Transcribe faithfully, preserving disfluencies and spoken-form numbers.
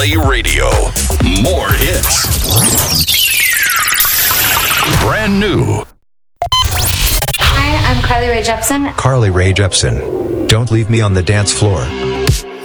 Play Radio. More hits. Brand new. Hi, I'm Carly Rae Jepsen. Carly Rae Jepsen. Don't leave me on the dance floor.